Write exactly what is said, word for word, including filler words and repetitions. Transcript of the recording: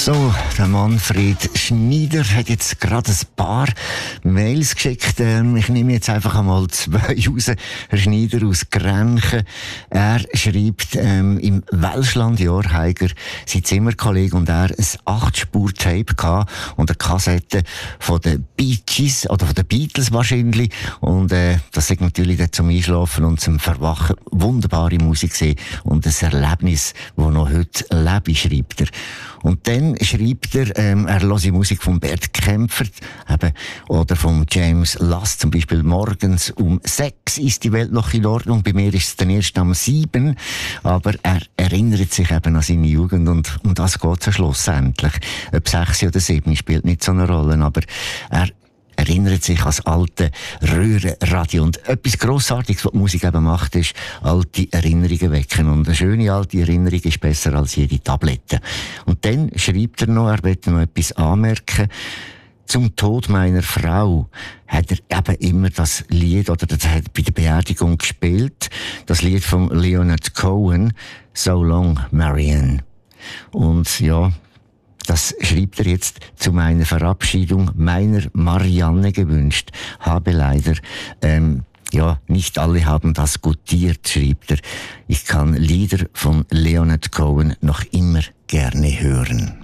So, der Manfred Schneider hat jetzt gerade ein paar Mails geschickt. Ähm, ich nehme jetzt einfach einmal zwei raus. Herr Schneider aus Grenchen. Er schreibt, ähm, im Welschlandjahr Heiger, sein Zimmerkollege und er ein acht Spur Tape gehabt und eine Kassette von den Bee Gees, oder von den Beatles wahrscheinlich. Und, äh, das ist natürlich dann zum Einschlafen und zum Verwachen wunderbare Musik gesehen und ein Erlebnis, das noch heute lebe, schreibt er. Und dann schreibt er, ähm, er hört die Musik von Bert Kämpfer, eben, oder von James Last, zum Beispiel morgens um sechs ist die Welt noch in Ordnung. Bei mir ist es dann erst um sieben. Aber er erinnert sich eben an seine Jugend und um das geht es schlussendlich. Ob sechs oder sieben spielt nicht so eine Rolle, aber er erinnert sich an das alte Röhrenradio. Und etwas Grossartiges, was die Musik eben macht, ist alte Erinnerungen wecken. Und eine schöne alte Erinnerung ist besser als jede Tablette. Und dann schreibt er noch, er möchte noch etwas anmerken. Zum Tod meiner Frau hat er eben immer das Lied, oder das hat bei der Beerdigung gespielt, das Lied von Leonard Cohen, So Long, Marianne. Und ja, das schreibt er jetzt zu meiner Verabschiedung meiner Marianne gewünscht. Habe leider, ähm, ja, nicht alle haben das gutiert, schreibt er. Ich kann Lieder von Leonard Cohen noch immer gerne hören.